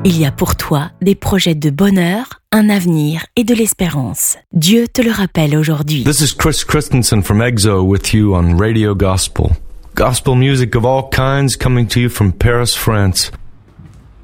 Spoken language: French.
Il y a pour toi des projets de bonheur, un avenir et de l'espérance. Dieu te le rappelle aujourd'hui. This is Chris Christensen from EXO with you on Radio Gospel. Gospel music of all kinds coming to you from Paris, France.